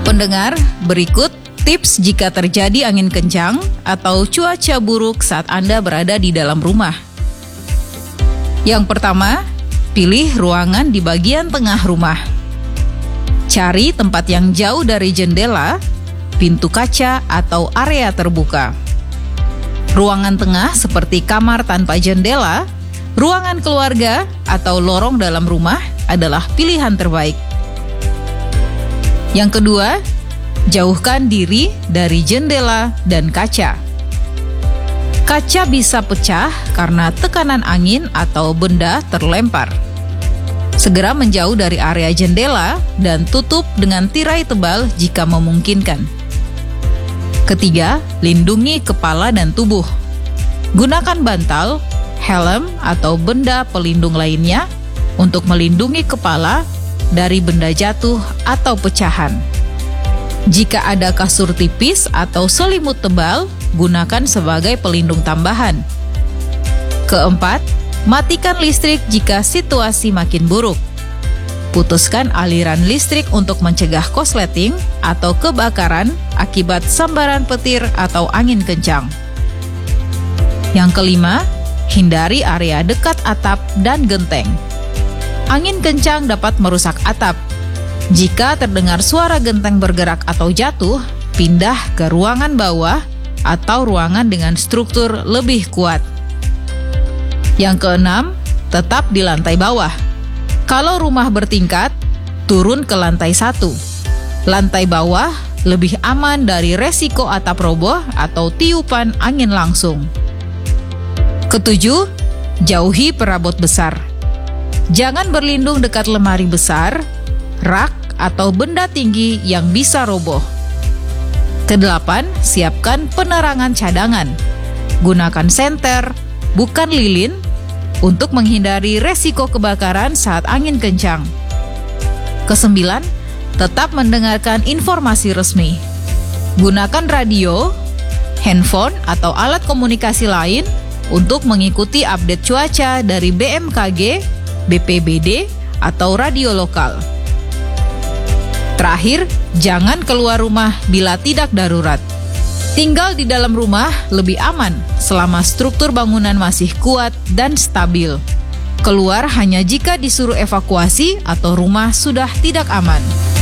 Pendengar, berikut tips jika terjadi angin kencang atau cuaca buruk saat Anda berada di dalam rumah. Yang pertama, pilih ruangan di bagian tengah rumah. Cari tempat yang jauh dari jendela, pintu kaca, atau area terbuka. Ruangan tengah seperti kamar tanpa jendela, ruangan keluarga, atau lorong dalam rumah adalah pilihan terbaik. Yang kedua, jauhkan diri dari jendela dan kaca. Kaca bisa pecah karena tekanan angin atau benda terlempar. Segera menjauh dari area jendela dan tutup dengan tirai tebal jika memungkinkan. Ketiga, lindungi kepala dan tubuh. Gunakan bantal, helm, atau benda pelindung lainnya untuk melindungi kepala dari benda jatuh atau pecahan. Jika ada kasur tipis atau selimut tebal, gunakan sebagai pelindung tambahan. Keempat, matikan listrik jika situasi makin buruk. Putuskan aliran listrik untuk mencegah korsleting atau kebakaran akibat sambaran petir atau angin kencang. Yang kelima, hindari area dekat atap dan genteng. Angin kencang dapat merusak atap. Jika terdengar suara genteng bergerak atau jatuh, pindah ke ruangan bawah atau ruangan dengan struktur lebih kuat. Yang keenam, tetap di lantai bawah. Kalau rumah bertingkat, turun ke lantai 1. Lantai bawah lebih aman dari resiko atap roboh atau tiupan angin langsung. Ketujuh, jauhi perabot besar. Jangan berlindung dekat lemari besar, rak, atau benda tinggi yang bisa roboh. Kedelapan, siapkan penerangan cadangan. Gunakan senter, bukan lilin, untuk menghindari resiko kebakaran saat angin kencang. Kesembilan, tetap mendengarkan informasi resmi. Gunakan radio, handphone, atau alat komunikasi lain untuk mengikuti update cuaca dari BMKG, BPBD, atau radio lokal. Terakhir, jangan keluar rumah bila tidak darurat. Tinggal di dalam rumah lebih aman selama struktur bangunan masih kuat dan stabil. Keluar hanya jika disuruh evakuasi atau rumah sudah tidak aman.